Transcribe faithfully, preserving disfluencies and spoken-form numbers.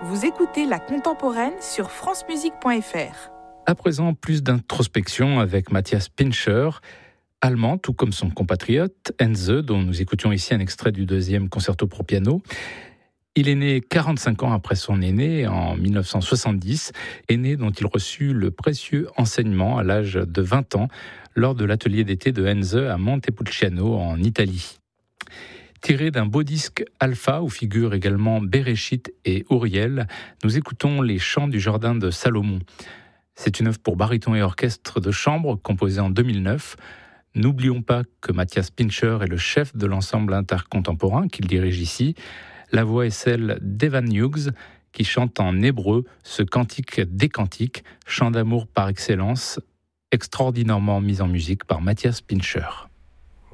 Vous écoutez La Contemporaine sur francemusique point f r. À présent, plus d'introspection avec Matthias Pincher, allemand, tout comme son compatriote Henze, dont nous écoutions ici un extrait du deuxième concerto pour piano. Il est né quarante-cinq ans après son aîné, en dix-neuf cent soixante-dix, aîné dont il reçut le précieux enseignement à l'âge de vingt ans lors de l'atelier d'été de Henze à Montepulciano en Italie. Tiré d'un beau disque Alpha où figurent également Béréchit et Uriel, nous écoutons les chants du jardin de Salomon. C'est une œuvre pour baryton et orchestre de chambre composée en deux mille neuf. N'oublions pas que Matthias Pincher est le chef de l'ensemble intercontemporain qu'il dirige ici. La voix est celle d'Evan Hughes, qui chante en hébreu ce cantique des cantiques, chant d'amour par excellence, extraordinairement mis en musique par Matthias Pincher.